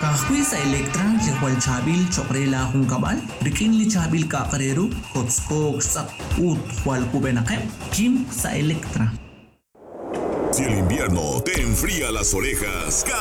Kahoy sa Elektra, likwal chabil, chokrela kung kabal, rikin li chabil kakarero, kotskok, sakut, hual kubenakem, Kim sa Elektra. Si el invierno te enfría las orejas,